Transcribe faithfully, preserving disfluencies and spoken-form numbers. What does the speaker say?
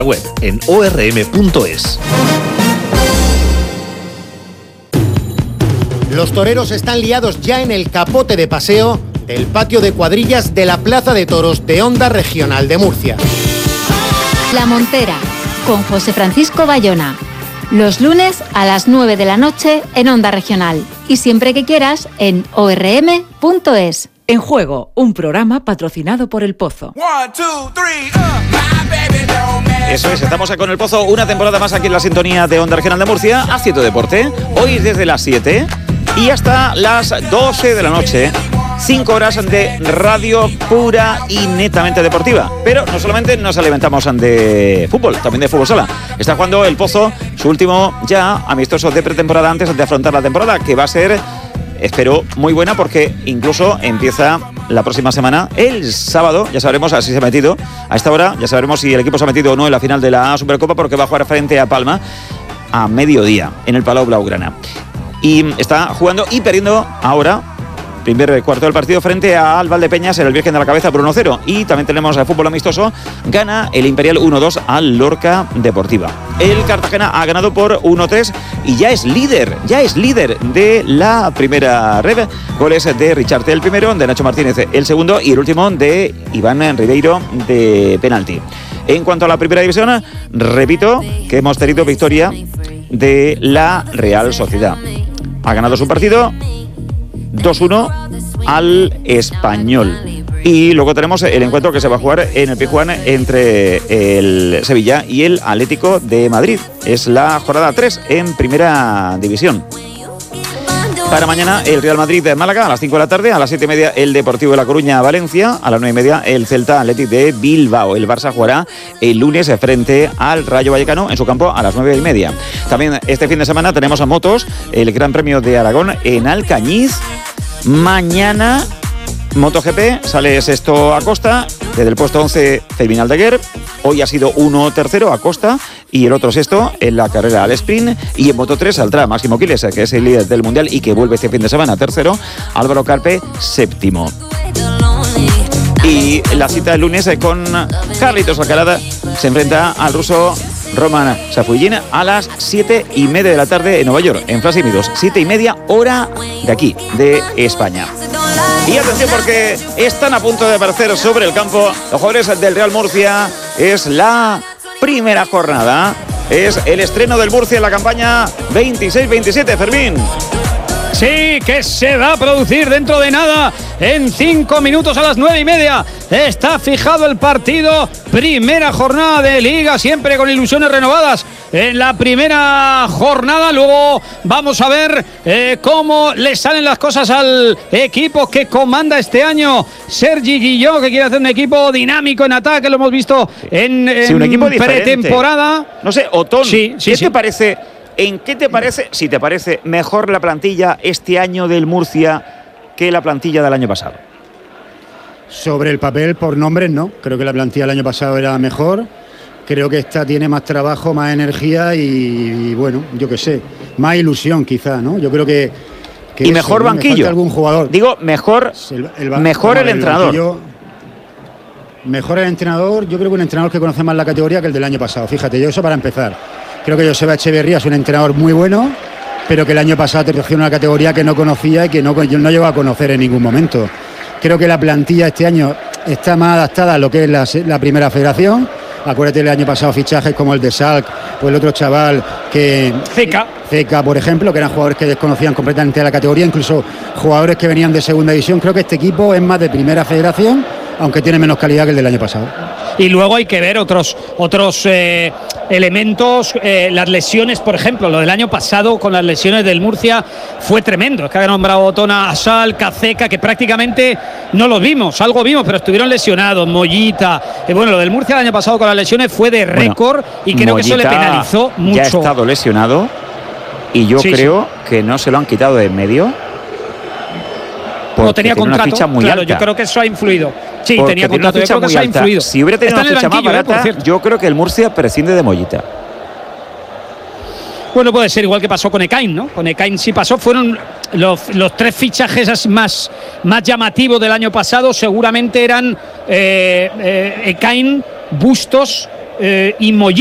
Web en o r m punto es. Los toreros están liados ya en el capote de paseo del patio de cuadrillas de la Plaza de Toros de Onda Regional de Murcia. La Montera, con José Francisco Bayona. Los lunes a las nueve de la noche en Onda Regional. Y siempre que quieras en o r m punto es. En Juego, un programa patrocinado por El Pozo. One, two, three, uh, my baby don't mess. Eso es, estamos con El Pozo, una temporada más aquí en la sintonía de Onda Regional de Murcia, haciendo deporte. Hoy desde las siete y hasta las doce de la noche. Cinco horas de radio pura y netamente deportiva. Pero no solamente nos alimentamos de fútbol, también de fútbol sala. Está jugando El Pozo su último ya amistoso de pretemporada antes de afrontar la temporada, que va a ser, espero, muy buena, porque incluso empieza la próxima semana, el sábado. Ya sabremos si se ha metido a esta hora, ya sabremos si el equipo se ha metido o no en la final de la Supercopa, porque va a jugar frente a Palma a mediodía en el Palau Blaugrana. Y está jugando y perdiendo ahora primer cuarto del partido frente a al Valdepeñas en el Virgen de la Cabeza por uno cero. Y también tenemos el fútbol amistoso. Gana el Imperial uno dos al Lorca Deportiva. El Cartagena ha ganado por uno tres y ya es líder, ya es líder de la primera red. Goles de Richard el primero, de Nacho Martínez el segundo y el último de Iván Ribeiro de penalti. En cuanto a la primera división, repito que hemos tenido victoria de la Real Sociedad. Ha ganado su partido dos uno al Español. Y luego tenemos el encuentro que se va a jugar en el Pizjuán entre el Sevilla y el Atlético de Madrid. Es la jornada tres en primera división. Para mañana el Real Madrid de Málaga a las cinco de la tarde, a las siete y media el Deportivo de La Coruña Valencia, a las nueve y media el Celta Athletic de Bilbao. El Barça jugará el lunes frente al Rayo Vallecano en su campo a las nueve y media. También este fin de semana tenemos a motos el Gran Premio de Aragón en Alcañiz. Mañana MotoGP sale sexto Acosta, desde el puesto once Fermín Aldeguer. Hoy ha sido uno tercero Acosta y el otro sexto en la carrera al sprint. Y en Moto tres saldrá Máximo Quiles, que es el líder del mundial y que vuelve este fin de semana tercero. Álvaro Carpe séptimo. Y la cita del lunes con Carlitos Alcaraz se enfrenta al ruso Roman Safuyin a las siete y media de la tarde en Nueva York, en Flash dos, siete y media hora de aquí, de España. Y atención, porque están a punto de aparecer sobre el campo los jugadores del Real Murcia. Es la primera jornada, es el estreno del Murcia en la campaña veintiséis veintisiete, Fermín. Sí, que se va a producir dentro de nada, en cinco minutos a las nueve y media. Está fijado el partido, primera jornada de Liga, siempre con ilusiones renovadas en la primera jornada. Luego vamos a ver eh, cómo le salen las cosas al equipo que comanda este año Sergi Guilló, que quiere hacer un equipo dinámico en ataque, lo hemos visto en, en sí, un equipo pretemporada. No sé, Otón, sí, sí, ¿qué sí. te parece? ¿En qué te parece, si te parece, mejor la plantilla este año del Murcia que la plantilla del año pasado? Sobre el papel, por nombres, no. Creo que la plantilla del año pasado era mejor. Creo que esta tiene más trabajo, más energía y, y bueno, yo qué sé, más ilusión quizá, ¿no? Yo creo que... que y eso, mejor ¿no? banquillo. Algún jugador. Digo, mejor el, el, mejor el, el entrenador. Banquillo, mejor el entrenador, yo creo que un entrenador que conoce más la categoría que el del año pasado. Fíjate, yo eso para empezar. Creo que Joseba Echeverría es un entrenador muy bueno, pero que el año pasado aterrizó en una categoría que no conocía y que no, no llegó a conocer en ningún momento. Creo que la plantilla este año está más adaptada a lo que es la, la primera federación. Acuérdate, el año pasado fichajes como el de Salk o el otro chaval que... Ceca. Ceca, por ejemplo, que eran jugadores que desconocían completamente la categoría, incluso jugadores que venían de segunda división. Creo que este equipo es más de primera federación, aunque tiene menos calidad que el del año pasado. Y luego hay que ver otros otros eh, elementos, eh, las lesiones, por ejemplo, lo del año pasado con las lesiones del Murcia fue tremendo. Es que ha nombrado Otona a Sal, Caceca, que prácticamente no los vimos, algo vimos, pero estuvieron lesionados, Mollita. Eh, bueno, lo del Murcia el año pasado con las lesiones fue de récord, bueno, y creo Mollita que eso le penalizó mucho. Ya ha estado lesionado y yo sí, creo sí. que no se lo han quitado de en medio. No tenía contrato, una ficha muy claro, alta. yo creo que eso ha influido. Sí, porque tenía contrato, yo creo que eso ha influido. Si hubiera tenido una ficha más barata, eh, yo creo que el Murcia prescinde de Mollita. Bueno, puede ser igual que pasó con Ekain, ¿no? Con Ekain sí pasó, fueron los, los tres fichajes más, más llamativos del año pasado, seguramente eran eh, eh, Ekain, Bustos eh, y Mollín